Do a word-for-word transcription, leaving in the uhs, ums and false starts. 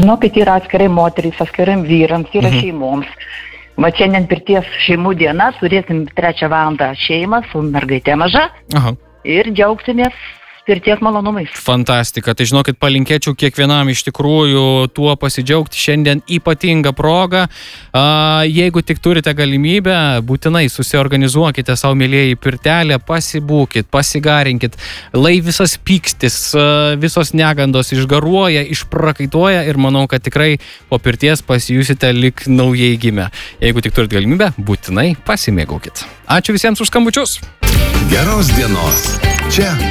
Žinokit, yra atskirai moterys, atskirai vyrams, yra mhm. šeimoms. Va šiandien pirties šeimų diena, turėsim trečią valandą šeimą su mergaitė maža. Aha. Ir džiaugsimės pirties malonumais. Fantastika. Tai žinokit, palinkėčiau kiekvienam iš tikrųjų tuo pasidžiaugti. Šiandien ypatinga proga. A, jeigu tik turite galimybę, būtinai susiorganizuokite savo mylėjai pirtelę, pasibūkit, pasigarinkit, lai visas pykstis, visos negandos išgaruoja, išprakaituoja ir manau, kad tikrai po pirties pasijusite lik naujai gimę. Jeigu tik turite galimybę, būtinai pasimėgaukit. Ačiū visiems už skambučius. Geros dienos. Čia